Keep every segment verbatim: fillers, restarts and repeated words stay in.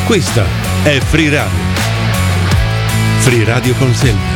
Questa è Free Radio. Free Radio con Selva.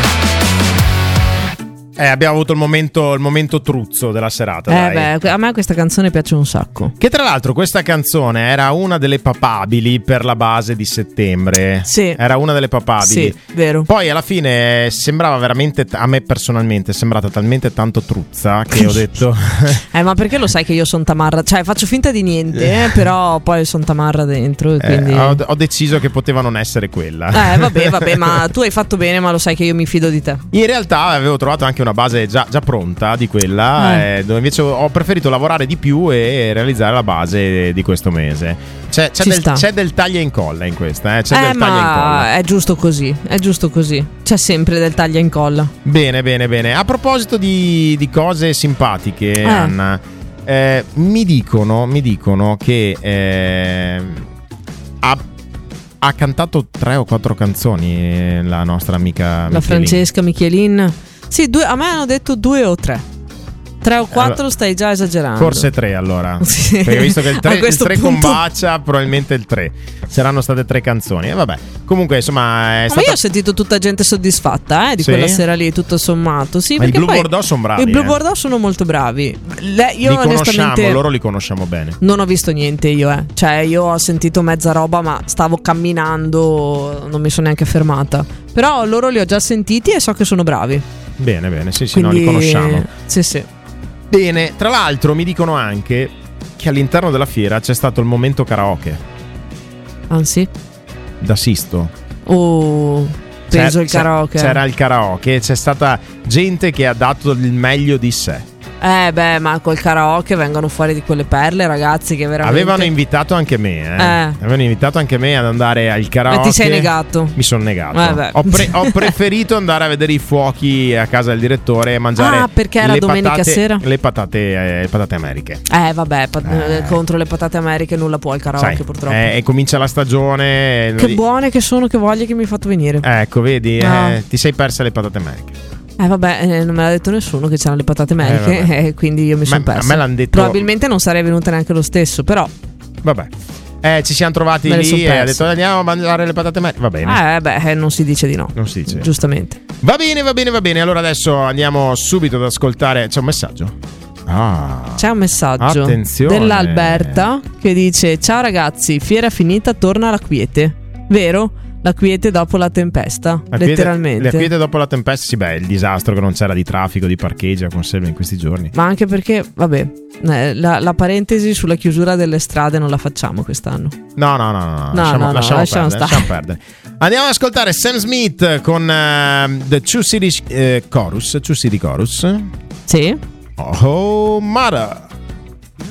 Eh, abbiamo avuto il momento, il momento truzzo della serata. Eh dai. beh, a me questa canzone piace un sacco. Che tra l'altro questa canzone era una delle papabili per la base di settembre. Sì. Era una delle papabili. Sì, vero. Poi alla fine sembrava veramente, a me personalmente è sembrata talmente tanto truzza che ho detto Eh, ma perché lo sai che io sono tamarra? Cioè faccio finta di niente, eh, però poi sono tamarra dentro, e quindi... eh, ho, ho deciso che poteva non essere quella. Eh vabbè, vabbè, ma tu hai fatto bene, ma lo sai che io mi fido di te. In realtà avevo trovato anche una base già, già pronta di quella, Eh. eh, dove invece ho preferito lavorare di più e realizzare la base di questo mese. C'è, c'è, Ci del, sta. c'è del taglia e incolla in questa, eh? C'è Eh, del taglia e incolla. ma è giusto così, è giusto così. C'è sempre del taglia e incolla. Bene, bene, bene. A proposito di, di cose simpatiche, Eh. Anna, eh, mi dicono, mi dicono che eh, ha, ha cantato tre o quattro canzoni la nostra amica La Michelin. Francesca Michelin. Sì, due, a me hanno detto due o tre. Tre o quattro, stai già esagerando. Forse tre allora. Sì. Perché visto che il A tre, il questo tre punto- combacia, probabilmente il tre. Saranno state tre canzoni. E vabbè. Comunque, insomma, è Ma stata... io ho sentito tutta gente soddisfatta eh, di Sì? quella sera lì, tutto sommato. Sì, Ma i perché Blue poi Bordeaux sono bravi. I Blue eh. Bordeaux sono molto bravi. Le- io li conosciamo, onestamente loro li conosciamo bene. non ho visto niente io, eh. Cioè, io ho sentito mezza roba, ma stavo camminando, non mi sono neanche fermata. Però loro li ho già sentiti e so che sono bravi. Bene, bene. Sì, sì, Quindi, no, li conosciamo. Sì, sì. Bene, tra l'altro mi dicono anche che all'interno della fiera c'è stato il momento karaoke Anzi. da Sisto. Oh, peso C'è- il karaoke. C'era il karaoke, c'è stata gente che ha dato il meglio di sé. Eh beh, ma col karaoke vengono fuori di quelle perle, ragazzi, che veramente... Avevano invitato anche me, eh. Eh. Avevano invitato anche me ad andare al karaoke. Ma ti sei negato? Mi sono negato. Eh beh. Ho, pre- ho preferito andare a vedere i fuochi a casa del direttore e mangiare Ah, perché era le domenica patate, sera? Le patate, eh, le patate americhe. Eh vabbè, pat- Eh. contro le patate americhe nulla può il karaoke, Sai, purtroppo. eh, e comincia la stagione. Che buone che sono, che voglia che mi hai fatto venire. Ecco, vedi, No. eh, ti sei persa le patate americhe. Eh vabbè, eh, non me l'ha detto nessuno che c'erano le patate americhe, Eh, vabbè. eh, quindi io mi Ma- sono a persa. me l'han detto- Probabilmente non sarei venuta neanche lo stesso, però Vabbè. Eh, ci siamo trovati Me le lì son e ha perse. detto andiamo a mangiare le patate americhe. Va bene. eh, beh, eh, non si dice di no. Non si dice. Giustamente. Va bene, va bene, va bene. Allora adesso andiamo subito ad ascoltare. C'è un messaggio. Ah. C'è un messaggio Attenzione. dell'Alberta che dice: ciao ragazzi, fiera finita, torna la quiete. Vero? La quiete dopo la tempesta, La quiete- letteralmente. La quiete dopo la tempesta, sì, beh, il disastro che non c'era di traffico, di parcheggio a Conselva in questi giorni. Ma anche perché, vabbè, eh, la, la parentesi sulla chiusura delle strade non la facciamo quest'anno. No, no, no, no, no. No, lasciamo, no, no, lasciamo lasciamo perdere, stare. lasciamo perdere. Andiamo ad ascoltare Sam Smith con eh, The Two City eh, Chorus. Two City Chorus. Sì? Oh, Mother.